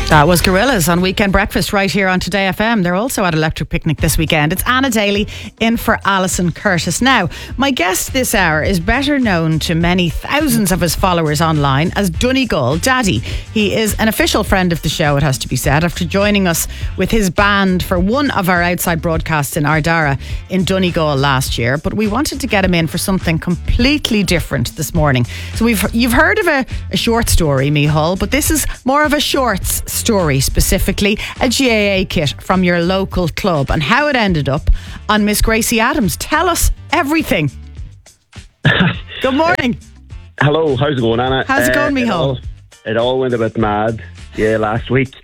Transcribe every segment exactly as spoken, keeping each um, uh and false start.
That was Gorillaz on Weekend Breakfast right here on Today F M. They're also at Electric Picnic this weekend. It's Anna Daly in for Alison Curtis. Now, my guest this hour is better known to many thousands of his followers online as Donegal Daddy. He is an official friend of the show, it has to be said, after joining us with his band for one of our outside broadcasts in Ardara in Donegal last year. But we wanted to get him in for something completely different this morning. So we've you've heard of a, a short story, Micheál, but this is more of a shorts story, specifically a G A A kit from your local club and how it ended up on Miss Gracie Adams. Tell us everything. Good morning. Hello, how's it going, Anna? How's it going, uh, Micheál? It all, it all went a bit mad, yeah, last week.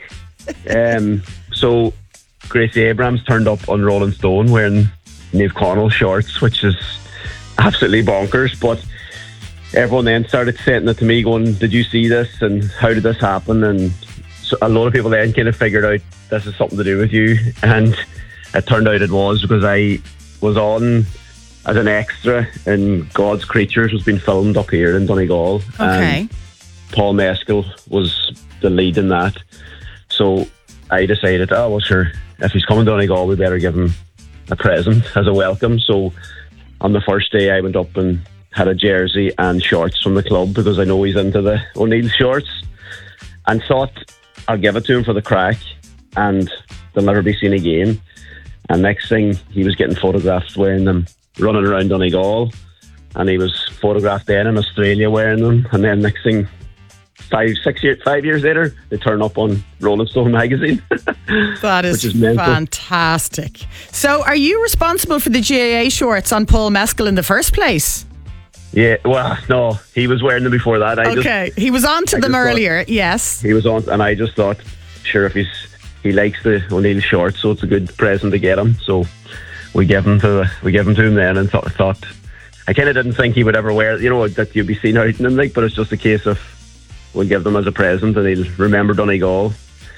um, so, Gracie Abrams turned up on Rolling Stone wearing Niamh Connell shorts, which is absolutely bonkers, but everyone then started sending it to me going, did you see this and how did this happen? And so a lot of people then kind of figured out this is something to do with you, and it turned out it was because I was on as an extra in God's Creatures, was being filmed up here in Donegal. Okay. And Paul Mescal was the lead in that. So I decided, oh well sure, if he's coming to Donegal we better give him a present as a welcome. So on the first day I went up and had a jersey and shorts from the club because I know he's into the O'Neill shorts, and thought I'll give it to him for the crack and they'll never be seen again. And next thing, he was getting photographed wearing them, running around Donegal, and he was photographed then in Australia wearing them. And then next thing, five, six years, five years later, they turn up on Rolling Stone magazine. That is, is fantastic. So are you responsible for the G A A shorts on Paul Mescal in the first place? Yeah, well, no, he was wearing them before that. I okay, just, he was on to I them earlier, thought, yes. He was on, and I just thought, sure, if he's he likes the O'Neill shorts, so it's a good present to get him. So we gave him to we gave him to him then, and thought, thought I kind of didn't think he would ever wear, you know, that you'd be seen out in them, like, but it's just a case of we'll give them as a present, and he'll remember Donegal.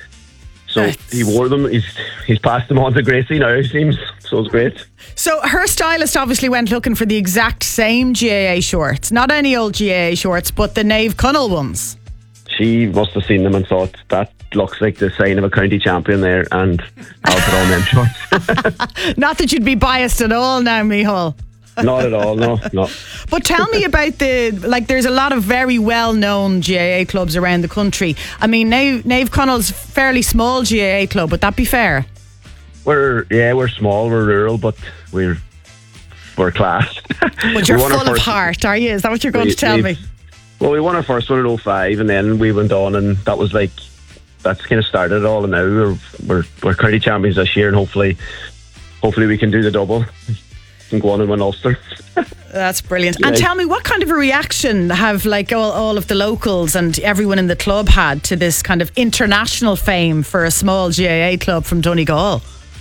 So That's... he wore them. He's he's passed them on to Gracie now, it seems. So it's great. So her stylist obviously went looking for the exact same G A A shorts, not any old G A A shorts, but the Niamh Connell ones. She must have seen them and thought, that looks like the sign of a county champion there, and I'll put on them shorts. Not that you'd be biased at all now, Micheál. Not at all, no, no. But tell me about the, like, there's a lot of very well-known G A A clubs around the country. I mean, Niamh Connell's a fairly small G A A club, would that be fair? We're, yeah, we're small, we're rural, but we're we're class. But you're full of heart, are you? Is that what you're going we, to tell me? Well, we won our first one in oh five, and then we went on, and that was like, that's kind of started it all, and now we're, we're, we're county champions this year, and hopefully, hopefully we can do the double and go on and win Ulster. That's brilliant. Yeah. And tell me, what kind of a reaction have like all, all of the locals and everyone in the club had to this kind of international fame for a small G A A club from Donegal?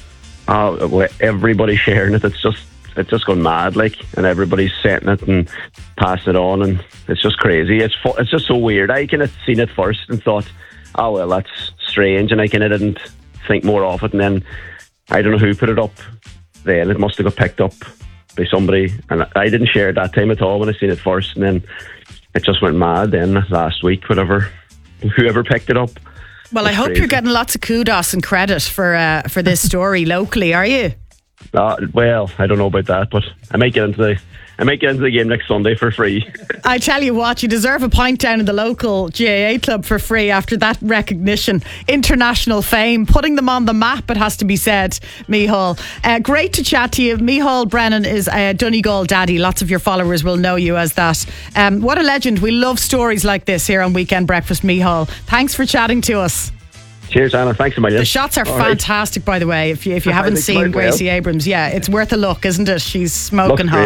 Oh, well, everybody's sharing it. It's just it's just gone mad, like, and everybody's setting it and passing it on, and it's just crazy. It's fu- it's just so weird. I kind of seen it first and thought, oh well, that's strange, and I kind of didn't think more of it. And then I don't know who put it up. Then it must have got picked up by somebody, and I didn't share it that time at all when I seen it first. And then it just went mad. Then last week, whatever, whoever picked it up. Well, I hope crazy. You're getting lots of kudos and credit for uh, for this story locally, are you? Uh, well, I don't know about that, but I might get into the I might get into the game next Sunday for free. I tell you what, you deserve a pint down in the local G A A club for free after that recognition, international fame, putting them on the map, it has to be said, Micheál. Uh, great to chat to you. Micheál Brennan is a Donegal daddy. Lots of your followers will know you as that. Um, what a legend. We love stories like this here on Weekend Breakfast, Micheál. Thanks for chatting to us. Cheers, Anna. Thanks a million. The shots are All fantastic, right. By the way. If you if you haven't seen Gracie well. Abrams, yeah, it's worth a look, isn't it? She's smoking hot.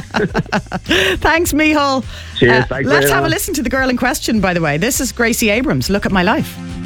Thanks, Micheál. Cheers. Uh, Thanks let's have Anna. a listen to the girl in question, by the way. This is Gracie Abrams. Look at My Life.